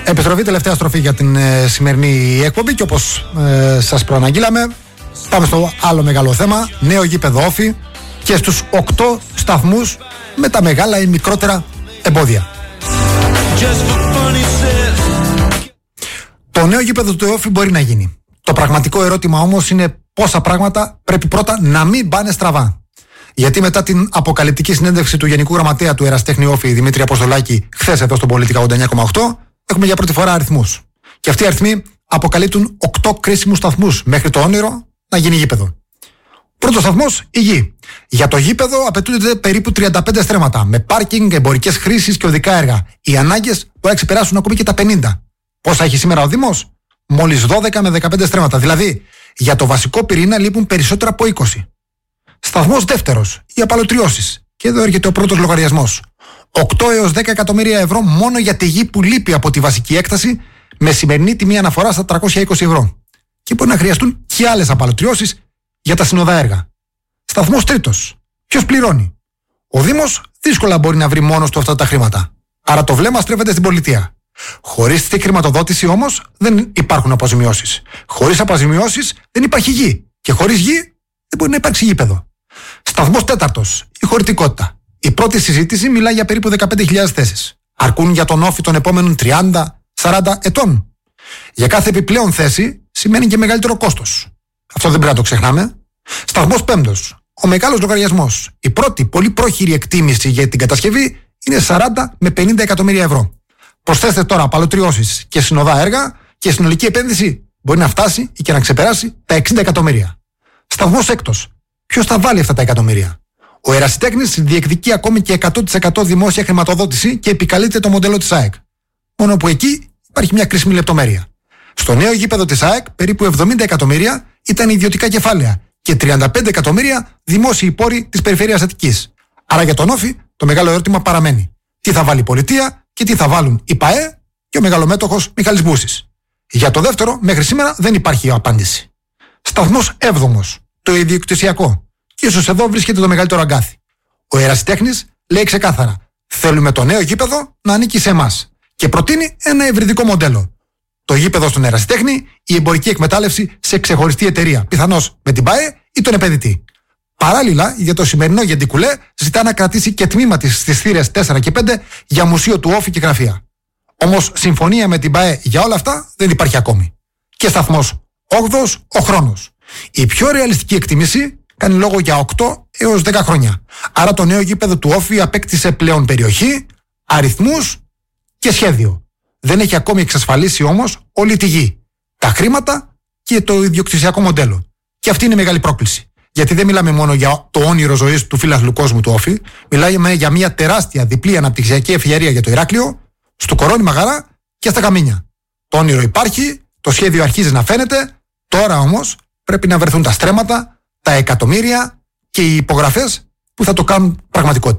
Επιστροφή, τελευταία στροφή για την σημερινή εκπομπή και όπως σας προαναγγείλαμε, πάμε στο άλλο μεγάλο θέμα. Νέο γήπεδο Όφη και στους 8 σταθμούς με τα μεγάλα ή μικρότερα εμπόδια. Το νέο γήπεδο του Όφη μπορεί να γίνει. Το πραγματικό ερώτημα όμως είναι πόσα πράγματα πρέπει πρώτα να μην πάνε στραβά. Γιατί μετά την αποκαλυπτική συνέντευξη του Γενικού Γραμματέα του Ερασιτέχνη Όφη, Δημήτρη Αποστολάκη, χθες εδώ στον Πολιτικά 89,8, έχουμε για πρώτη φορά αριθμούς. Και αυτοί οι αριθμοί αποκαλύπτουν 8 κρίσιμους σταθμούς μέχρι το όνειρο να γίνει γήπεδο. Πρώτος σταθμός, η γη. Για το γήπεδο απαιτούνται περίπου 35 στρέμματα, με πάρκινγκ, εμπορικές χρήσεις και οδικά έργα. Οι ανάγκες μπορεί να ξεπεράσουν ακόμη και τα 50. Πόσα έχει σήμερα ο Δήμος? Μόλις 12 με 15 στρέμματα. Δηλαδή, για το βασικό πυρήνα λείπουν περισσότερα από 20. Σταθμός δεύτερος, οι απαλωτριώσεις. Και εδώ έρχεται ο πρώτος λογαριασμός. 8 έως 10 εκατομμύρια ευρώ μόνο για τη γη που λείπει από τη βασική έκταση, με σημερινή τιμή αναφορά στα 320 ευρώ. Και μπορεί να χρειαστούν και άλλες απαλωτριώσεις για τα συνοδά έργα. Σταθμός τρίτος. Ποιος πληρώνει? Ο Δήμος δύσκολα μπορεί να βρει μόνος του αυτά τα χρήματα. Άρα το βλέμμα στρέφεται στην πολιτεία. Χωρίς τη χρηματοδότηση όμως δεν υπάρχουν αποζημιώσεις. Χωρίς αποζημιώσεις δεν υπάρχει γη. Και χωρίς γη δεν μπορεί να υπάρξει γήπεδο. Σταθμός τέταρτος. Η χωρητικότητα. Η πρώτη συζήτηση μιλάει για περίπου 15.000 θέσεις. Αρκούν για τον Όφη των επόμενων 30-40 ετών? Για κάθε επιπλέον θέση σημαίνει και μεγαλύτερο κόστος. Αυτό δεν πρέπει να το ξεχνάμε. Σταθμός πέμπτος. Ο μεγάλος λογαριασμός. Η πρώτη πολύ πρόχειρη εκτίμηση για την κατασκευή είναι 40 με 50 εκατομμύρια ευρώ. Προσθέστε τώρα απαλωτριώσεις και συνοδά έργα και η συνολική επένδυση μπορεί να φτάσει ή και να ξεπεράσει τα 60 εκατομμύρια. Σταθμός έκτος. Ποιος θα βάλει αυτά τα εκατομμύρια? Ο Ερασιτέχνης διεκδικεί ακόμη και 100% δημόσια χρηματοδότηση και επικαλείται το μοντέλο της ΑΕΚ. Μόνο που εκεί υπάρχει μια κρίσιμη λεπτομέρεια. Στο νέο γήπεδο της ΑΕΚ περίπου 70 εκατομμύρια ήταν ιδιωτικά κεφάλαια και 35 εκατομμύρια δημόσιοι πόροι της περιφέρειας Αττικής. Άρα για τον Όφη το μεγάλο ερώτημα παραμένει. Τι θα βάλει η πολιτεία και τι θα βάλουν η ΠΑΕ και ο μεγαλομέτωχος Μιχάλης Μπούσης. Για το δεύτερο μέχρι σήμερα δεν υπάρχει απάντηση. Σταθμός έβδομος. Το ιδιοκτησιακό. Και ίσως εδώ βρίσκεται το μεγαλύτερο αγκάθι. Ο Ερασιτέχνης λέει ξεκάθαρα: θέλουμε το νέο γήπεδο να ανήκει σε εμάς. Και προτείνει ένα ευρυδικό μοντέλο. Το γήπεδο στον Ερασιτέχνη, η εμπορική εκμετάλλευση σε ξεχωριστή εταιρεία. Πιθανώς με την ΠΑΕ ή τον επενδυτή. Παράλληλα, για το σημερινό Γεντικουλέ ζητά να κρατήσει και τμήμα της στις θύρες 4 και 5 για μουσείο του Όφη και γραφεία. Όμως συμφωνία με την ΠΑΕ για όλα αυτά δεν υπάρχει ακόμη. Και σταθμός 8ος, ο χρόνος. Η πιο ρεαλιστική εκτίμηση κάνει λόγο για 8 έως 10 χρόνια. Άρα το νέο γήπεδο του Όφη απέκτησε πλέον περιοχή, αριθμούς και σχέδιο. Δεν έχει ακόμη εξασφαλίσει όμως όλη τη γη, τα χρήματα και το ιδιοκτησιακό μοντέλο. Και αυτή είναι η μεγάλη πρόκληση. Γιατί δεν μιλάμε μόνο για το όνειρο ζωής του φίλαθλου κόσμου του Όφη, μιλάμε για μια τεράστια διπλή αναπτυξιακή ευκαιρία για το Ηράκλειο, στο Κορώνη Μαγαρά και στα Καμίνια. Το όνειρο υπάρχει, το σχέδιο αρχίζει να φαίνεται, τώρα όμως πρέπει να βρεθούν τα στρέμματα, τα εκατομμύρια και οι υπογραφές που θα το κάνουν πραγματικότητα.